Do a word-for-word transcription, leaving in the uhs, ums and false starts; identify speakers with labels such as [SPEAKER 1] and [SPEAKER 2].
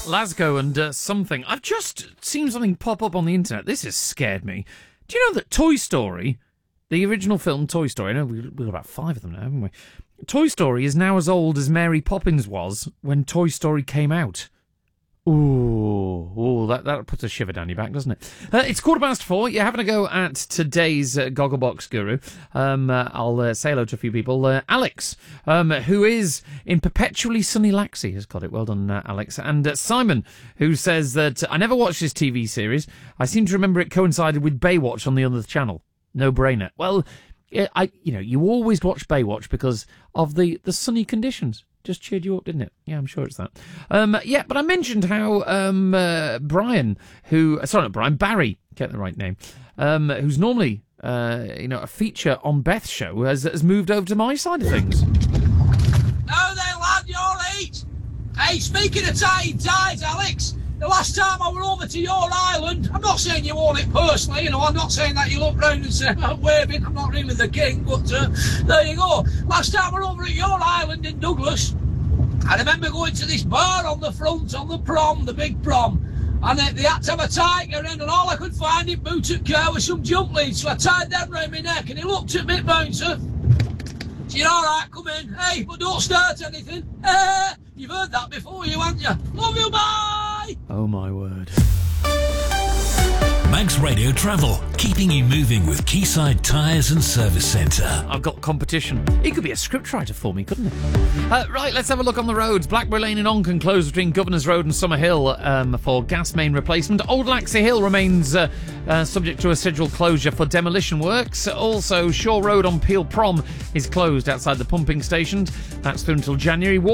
[SPEAKER 1] Lasgo and uh, something. I've just seen something pop up on the internet. This has scared me. Do you know that Toy Story, the original film Toy Story, I know we've got about five of them now, haven't we? Toy Story is now as old as Mary Poppins was when Toy Story came out. Ooh, ooh, that, that puts a shiver down your back, doesn't it? Uh, it's quarter past four. You're having a go at today's uh, Gogglebox Guru. Um, uh, I'll uh, say hello to a few people. Uh, Alex, um, who is in Perpetually Sunny Laxey, has got it. Well done, uh, Alex. And uh, Simon, who says that I never watched this T V series. I seem to remember it coincided with Baywatch on the other channel. No brainer. Well, I, you know, you always watch Baywatch because of the, the sunny conditions. Just cheered you up, didn't it? Yeah, I'm sure it's that. Um, yeah, but I mentioned how um, uh, Brian, who... Sorry, not Brian, Barry, get the right name, um, who's normally, uh, you know, a feature on Beth's show, has, has moved over to my side of things.
[SPEAKER 2] Oh, they lad, you're eight. Hey, speaking of tying ties, Alex, the last time I were over to your island, I'm not saying you own it personally, you know, I'm not saying that you look round and say, I'm waving, I'm not really the king, but uh, there you go. Last time we were over at your island in Douglas, I remember going to this bar on the front, on the prom, the big prom, and they, they had to have a tiger in, and all I could find in Booted Care was some jump leads, so I tied them round my neck, and he looked at me, bouncer. Said, all right, come in. Hey, but don't start anything. Eh, you've heard that before, you haven't you? Love you, bye!
[SPEAKER 1] Oh, my word.
[SPEAKER 3] Manx Radio Travel, keeping you moving with Quayside Tyres and Service Centre.
[SPEAKER 1] I've got competition. He could be a scriptwriter for me, couldn't he? Uh, right, let's have a look on the roads. Blackberry Lane in Onken closed between Governors Road and Summer Hill um, for gas main replacement. Old Laxey Hill remains uh, uh, subject to a scheduled closure for demolition works. Also, Shore Road on Peel Prom is closed outside the pumping stations. That's through until January.